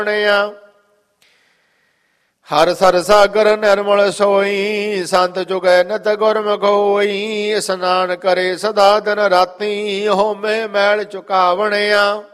ਹਰ sir ਸਾਗਰ ਨਿਰਮਲ ਸੋਈ, ਸੰਤ ਜੁਗੈ ਨਿਤ ਗੁਰਮੁਖ ਹੋਈ। ਇਸਨਾਨ ਕਰੇ ਸਦਾ ਦਿਨ ਰਾਤੀ, ਹੋਮੇ ਮੈਲ ਚੁਕਾਵਣਿਆ।